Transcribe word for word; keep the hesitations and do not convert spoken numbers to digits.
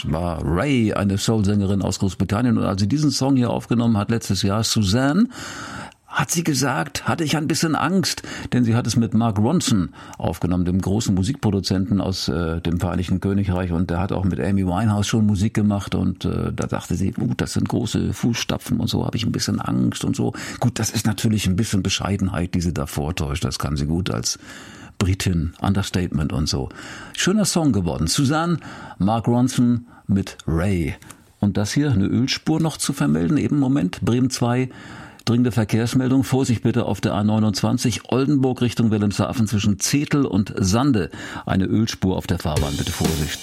war Ray, eine Soul-Sängerin aus Großbritannien. Und als sie diesen Song hier aufgenommen hat letztes Jahr, Suzanne, hat sie gesagt, hatte ich ein bisschen Angst, denn sie hat es mit Mark Ronson aufgenommen, dem großen Musikproduzenten aus äh, dem Vereinigten Königreich, und der hat auch mit Amy Winehouse schon Musik gemacht, und äh, da dachte sie, uh, das sind große Fußstapfen und so, habe ich ein bisschen Angst und so. Gut, das ist natürlich ein bisschen Bescheidenheit, die sie da vortäuscht, das kann sie gut als Britin, Understatement und so. Schöner Song geworden. Suzanne, Mark Ronson mit Ray. Und das hier, eine Ölspur noch zu vermelden, eben Moment, Bremen zwei, dringende Verkehrsmeldung, Vorsicht bitte auf der A neunundzwanzig, Oldenburg Richtung Wilhelmshaven zwischen Zetel und Sande. Eine Ölspur auf der Fahrbahn, bitte Vorsicht.